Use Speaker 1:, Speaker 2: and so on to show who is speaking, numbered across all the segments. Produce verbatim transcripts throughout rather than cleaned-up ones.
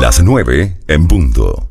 Speaker 1: Las nueve en punto.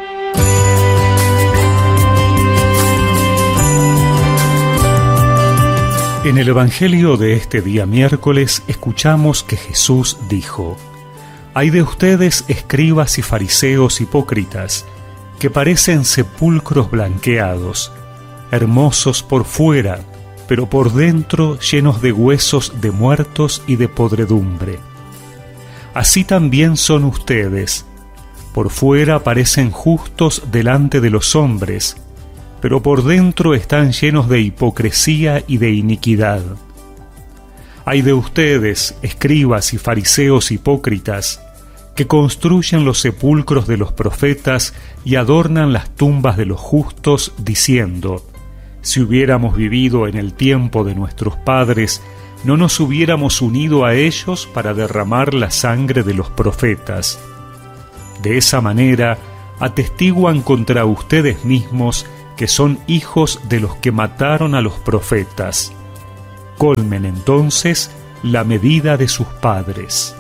Speaker 2: En el Evangelio de este día miércoles escuchamos que Jesús dijo: «Ay de ustedes, escribas y fariseos hipócritas, que parecen sepulcros blanqueados, hermosos por fuera, pero por dentro llenos de huesos de muertos y de podredumbre. Así también son ustedes, por fuera parecen justos delante de los hombres, pero por dentro están llenos de hipocresía y de iniquidad. Ay de ustedes, escribas y fariseos hipócritas, que construyen los sepulcros de los profetas y adornan las tumbas de los justos, diciendo: si hubiéramos vivido en el tiempo de nuestros padres, no nos hubiéramos unido a ellos para derramar la sangre de los profetas. De esa manera, atestiguan contra ustedes mismos que son hijos de los que mataron a los profetas. Colmen entonces la medida de sus padres».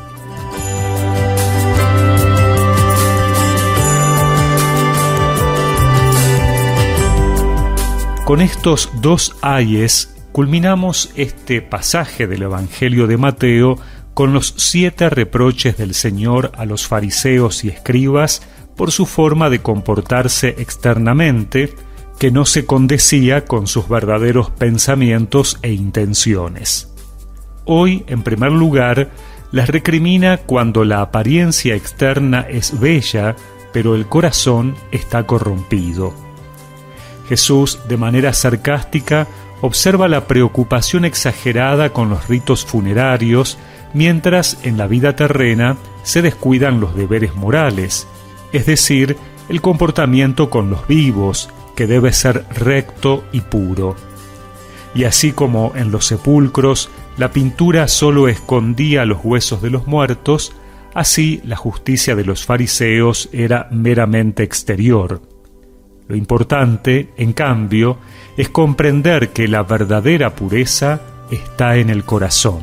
Speaker 2: Con estos dos ayes culminamos este pasaje del Evangelio de Mateo con los siete reproches del Señor a los fariseos y escribas por su forma de comportarse externamente, que no se condecía con sus verdaderos pensamientos e intenciones. Hoy, en primer lugar, las recrimina cuando la apariencia externa es bella, pero el corazón está corrompido. Jesús, de manera sarcástica, observa la preocupación exagerada con los ritos funerarios, mientras en la vida terrena se descuidan los deberes morales, es decir, el comportamiento con los vivos, que debe ser recto y puro. Y así como en los sepulcros la pintura solo escondía los huesos de los muertos, así la justicia de los fariseos era meramente exterior. Lo importante, en cambio, es comprender que la verdadera pureza está en el corazón.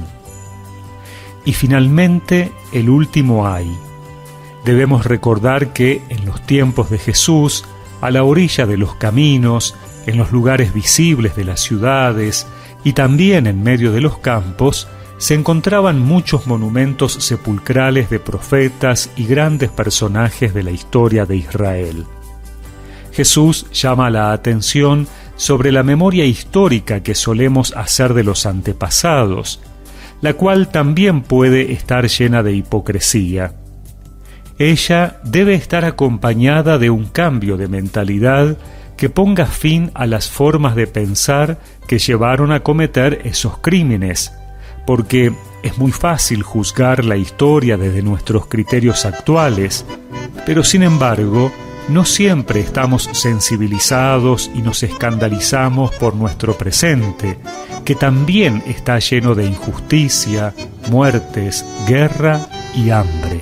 Speaker 2: Y finalmente, el último ay. Debemos recordar que en los tiempos de Jesús, a la orilla de los caminos, en los lugares visibles de las ciudades y también en medio de los campos, se encontraban muchos monumentos sepulcrales de profetas y grandes personajes de la historia de Israel. Jesús llama la atención sobre la memoria histórica que solemos hacer de los antepasados, la cual también puede estar llena de hipocresía. Ella debe estar acompañada de un cambio de mentalidad que ponga fin a las formas de pensar que llevaron a cometer esos crímenes, porque es muy fácil juzgar la historia desde nuestros criterios actuales, pero sin embargo, no siempre estamos sensibilizados y nos escandalizamos por nuestro presente, que también está lleno de injusticia, muertes, guerra y hambre.